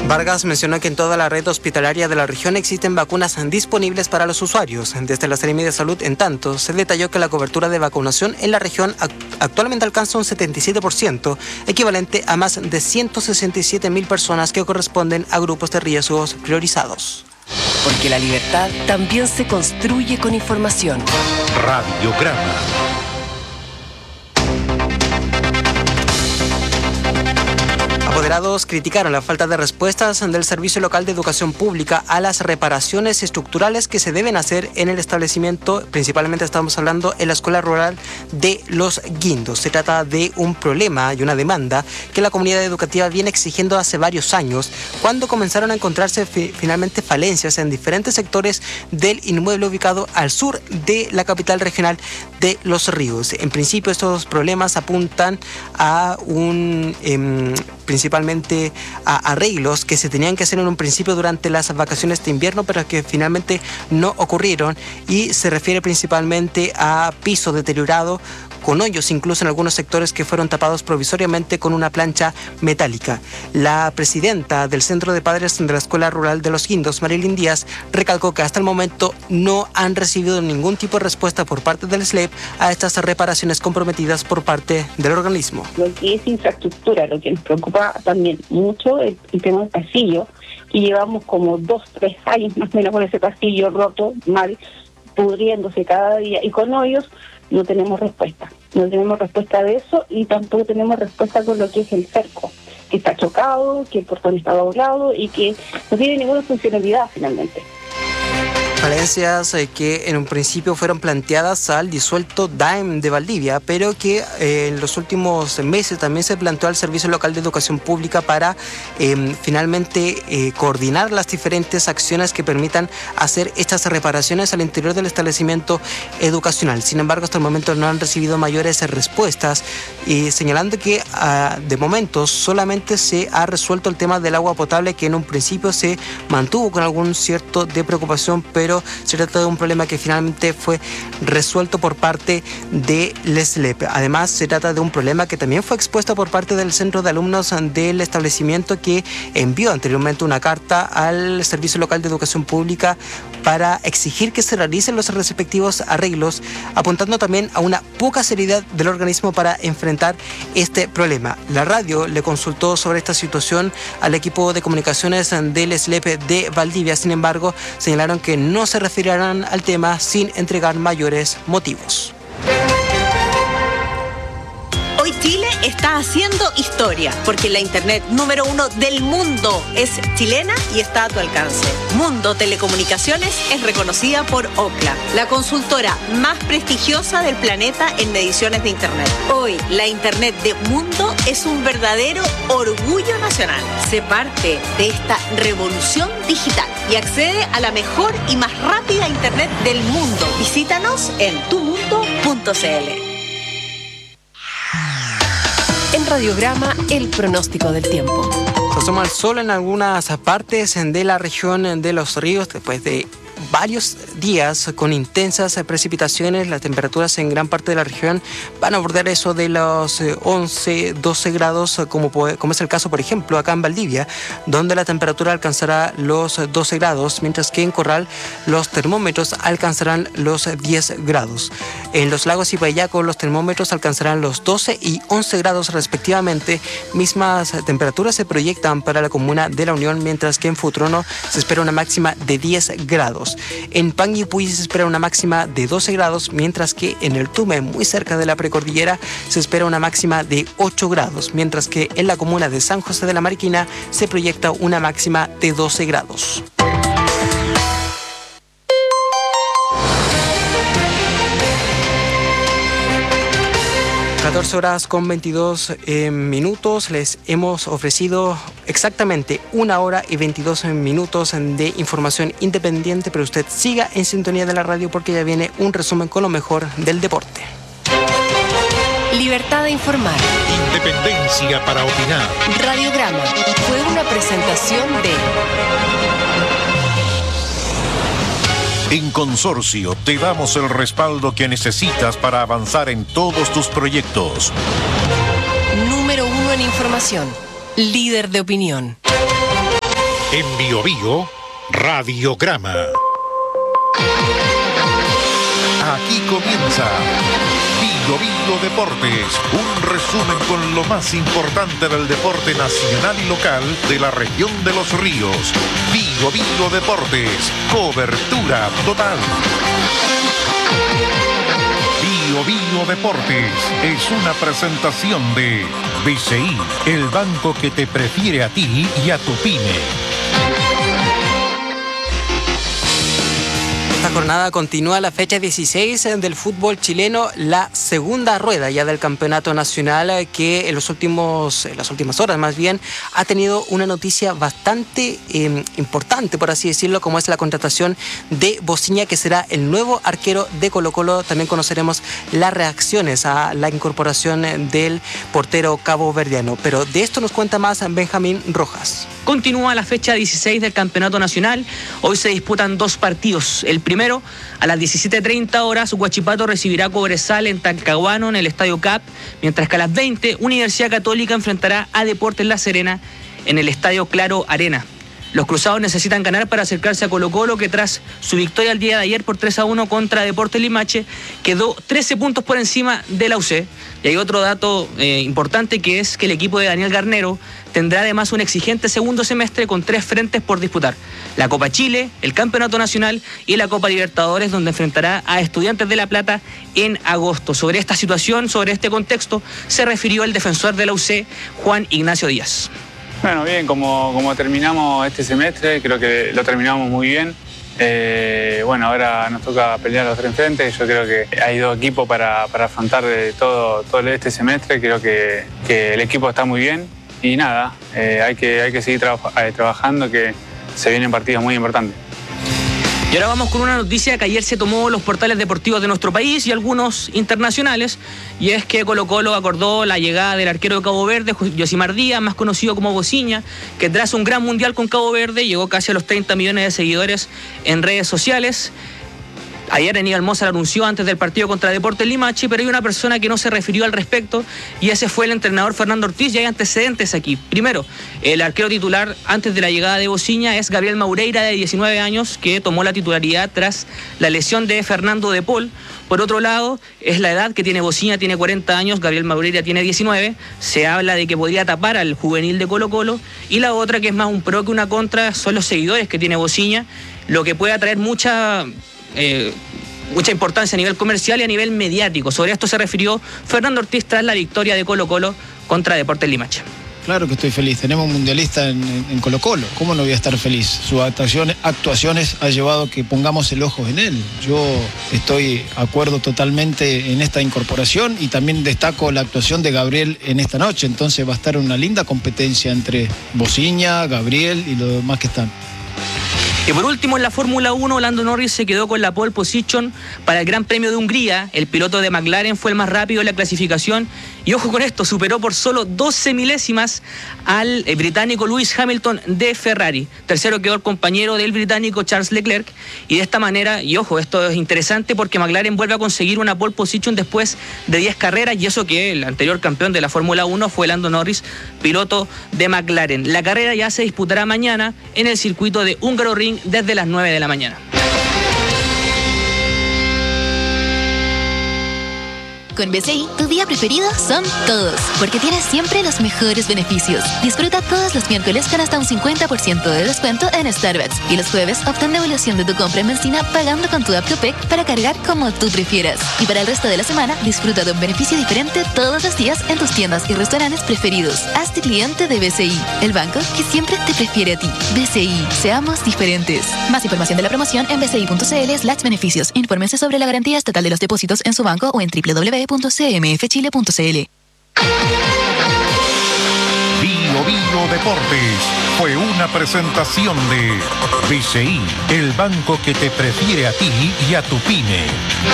Vargas mencionó que en toda la red hospitalaria de la región existen vacunas disponibles para los usuarios. Desde la Seremi de Salud, en tanto, se detalló que la cobertura de vacunación en la región actualmente alcanza un 77%, equivalente a más de 167.000 personas que corresponden a grupos de riesgos priorizados. Porque la libertad también se construye con información. Radiograma. Apoderados criticaron la falta de respuestas del Servicio Local de Educación Pública a las reparaciones estructurales que se deben hacer en el establecimiento. Principalmente estamos hablando en la Escuela Rural de Los Guindos. Se trata de un problema y una demanda que la comunidad educativa viene exigiendo hace varios años, cuando comenzaron a encontrarse finalmente falencias en diferentes sectores del inmueble ubicado al sur de la capital regional de Los Ríos. En principio, estos problemas apuntan a principalmente a arreglos que se tenían que hacer en un principio durante las vacaciones de invierno, pero que finalmente no ocurrieron, y se refiere principalmente a piso deteriorado, con hoyos incluso en algunos sectores que fueron tapados provisoriamente con una plancha metálica. La presidenta del Centro de Padres de la Escuela Rural de Los Guindos, Marilyn Díaz, recalcó que hasta el momento no han recibido ningún tipo de respuesta por parte del SLEP a estas reparaciones comprometidas por parte del organismo. Lo que es infraestructura, lo que nos preocupa también mucho es el tema del pasillo, y llevamos como 2-3 años más o menos con ese pasillo roto, mal, pudriéndose cada día y con hoyos. No tenemos respuesta. No tenemos respuesta de eso, y tampoco tenemos respuesta con lo que es el cerco, que está chocado, que el portón está doblado y que no tiene ninguna funcionalidad finalmente. Falencias que en un principio fueron planteadas al disuelto DAEM de Valdivia, pero que en los últimos meses también se planteó al Servicio Local de Educación Pública para finalmente coordinar las diferentes acciones que permitan hacer estas reparaciones al interior del establecimiento educacional. Sin embargo, hasta el momento no han recibido mayores respuestas, señalando que de momento solamente se ha resuelto el tema del agua potable, que en un principio se mantuvo con algún cierto de preocupación, pero se trata de un problema que finalmente fue resuelto por parte de SLEP. Además, se trata de un problema que también fue expuesto por parte del centro de alumnos del establecimiento, que envió anteriormente una carta al Servicio Local de Educación Pública para exigir que se realicen los respectivos arreglos, apuntando también a una poca seriedad del organismo para enfrentar este problema. La radio le consultó sobre esta situación al equipo de comunicaciones del SLEP de Valdivia. Sin embargo, señalaron que no se referirán al tema sin entregar mayores motivos. Hoy Chile está haciendo historia, porque la internet número 1 del mundo es chilena y está a tu alcance. Mundo Telecomunicaciones es reconocida por Ookla, la consultora más prestigiosa del planeta en mediciones de internet. Hoy, la internet de Mundo es un verdadero orgullo nacional. Sé parte de esta revolución digital y accede a la mejor y más rápida internet del mundo. Visítanos en tumundo.cl. En Radiograma, el pronóstico del tiempo. Se asoma el sol en algunas partes de la región de Los Ríos después de varios días con intensas precipitaciones. Las temperaturas en gran parte de la región van a abordar eso de los 11, 12 grados, como es el caso, por ejemplo, acá en Valdivia, donde la temperatura alcanzará los 12 grados, mientras que en Corral los termómetros alcanzarán los 10 grados. En Los Lagos y Payaco los termómetros alcanzarán los 12 y 11 grados respectivamente. Mismas temperaturas se proyectan para la comuna de La Unión, mientras que en Futrono se espera una máxima de 10 grados. En Panguipulli se espera una máxima de 12 grados, mientras que en el Tume, muy cerca de la precordillera, se espera una máxima de 8 grados, mientras que en la comuna de San José de la Mariquina se proyecta una máxima de 12 grados. Horas con 22 minutos. Les hemos ofrecido exactamente 1 hora y 22 minutos de información independiente, pero usted siga en sintonía de la radio, porque ya viene un resumen con lo mejor del deporte. Libertad de informar. Independencia para opinar. Radiograma fue una presentación de... En Consorcio te damos el respaldo que necesitas para avanzar en todos tus proyectos. Número 1 en información. Líder de opinión. En Bio Bio, Radiograma. Aquí comienza Bio Bio Deportes, un resumen con lo más importante del deporte nacional y local de la región de Los Ríos. Bio Bio Deportes, cobertura total. Bio Bio Deportes es una presentación de BCI, el banco que te prefiere a ti y a tu pyme. Esta jornada continúa la fecha 16 del fútbol chileno, la segunda rueda ya del campeonato nacional, que en las últimas horas más bien ha tenido una noticia bastante importante, por así decirlo, como es la contratación de Bociña, que será el nuevo arquero de Colo-Colo. También conoceremos las reacciones a la incorporación del portero caboverdiano, pero de esto nos cuenta más Benjamín Rojas. Continúa la fecha 16 del campeonato nacional. Hoy se disputan dos partidos. El primero, a las 17:30 horas, Huachipato recibirá a Cobresal en Talcahuano en el Estadio CAP, mientras que a las 20, Universidad Católica enfrentará a Deportes La Serena en el Estadio Claro Arena. Los cruzados necesitan ganar para acercarse a Colo-Colo, que tras su victoria el día de ayer por 3-1 contra Deportes Limache, quedó 13 puntos por encima de la UC. Y hay otro dato importante, que es que el equipo de Daniel Garnero tendrá además un exigente segundo semestre con 3 frentes por disputar: la Copa Chile, el Campeonato Nacional y la Copa Libertadores, donde enfrentará a Estudiantes de La Plata en agosto. Sobre esta situación, sobre este contexto, se refirió el defensor de la UC, Juan Ignacio Díaz. Bueno, bien, como terminamos este semestre, creo que lo terminamos muy bien. Bueno, ahora nos toca pelear los 3 frentes. Yo creo que hay 2 equipos para afrontar todo este semestre. Creo que el equipo está muy bien y nada, hay que seguir trabajando, que se vienen partidos muy importantes. Y ahora vamos con una noticia que ayer se tomó los portales deportivos de nuestro país y algunos internacionales, y es que Colo-Colo acordó la llegada del arquero de Cabo Verde, Yosimar Díaz, más conocido como Bociña, que tras un gran mundial con Cabo Verde llegó casi a los 30 millones de seguidores en redes sociales. Ayer Aníbal Mozart anunció antes del partido contra Deportes Limache, pero hay una persona que no se refirió al respecto, y ese fue el entrenador Fernando Ortiz. Y hay antecedentes aquí. Primero, el arquero titular antes de la llegada de Bociña es Gabriel Maureira, de 19 años, que tomó la titularidad tras la lesión de Fernando de Paul. Por otro lado, es la edad que tiene Bociña, tiene 40 años, Gabriel Maureira tiene 19. Se habla de que podría tapar al juvenil de Colo-Colo. Y la otra, que es más un pro que una contra, son los seguidores que tiene Bociña, lo que puede atraer mucha importancia a nivel comercial y a nivel mediático. Sobre esto se refirió Fernando Ortiz tras la victoria de Colo-Colo contra Deportes Limache. Claro que estoy feliz, tenemos un mundialista en Colo-Colo, ¿cómo no voy a estar feliz? Sus actuaciones ha llevado a que pongamos el ojo en él. Yo estoy de acuerdo totalmente en esta incorporación y también destaco la actuación de Gabriel en esta noche. Entonces va a estar una linda competencia entre Bociña, Gabriel y los demás que están. Y por último, en la Fórmula 1, Lando Norris se quedó con la pole position para el Gran Premio de Hungría. El piloto de McLaren fue el más rápido en la clasificación y, ojo con esto, superó por solo 12 milésimas al británico Lewis Hamilton de Ferrari. Tercero quedó el compañero del británico Charles Leclerc, y de esta manera, y ojo, esto es interesante porque McLaren vuelve a conseguir una pole position después de 10 carreras, y eso que el anterior campeón de la Fórmula 1 fue Lando Norris, piloto de McLaren. La carrera ya se disputará mañana en el circuito de Hungaroring desde las 9 de la mañana. Con BCI, tu día preferido son todos, porque tienes siempre los mejores beneficios. Disfruta todos los miércoles con hasta un 50% de descuento en Starbucks, y los jueves obtén devolución de tu compra en benzina pagando con tu app Tupec para cargar como tú prefieras. Y para el resto de la semana, disfruta de un beneficio diferente todos los días en tus tiendas y restaurantes preferidos. Hazte cliente de BCI, el banco que siempre te prefiere a ti. BCI, seamos diferentes. Más información de la promoción en bci.cl/beneficios. Infórmense sobre la garantía estatal de los depósitos en su banco o en www.cmfchile.cl. Bio Bio Deportes fue una presentación de BCI, el banco que te prefiere a ti y a tu pyme.